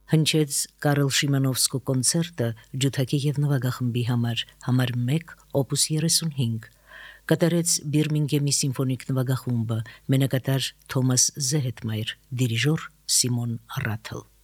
Հնչեց Կարլ Շիմանովսկու կոնցերտը ջութակի եւ նվագախմբի համար 1 օպուս 35 կատարեց Բիրմինգեմի սիմֆոնիկ նվագախումբը, մենակատար Թոմաս Զեհետմայր, դիրիժոր Սիմոն Ռաթլ։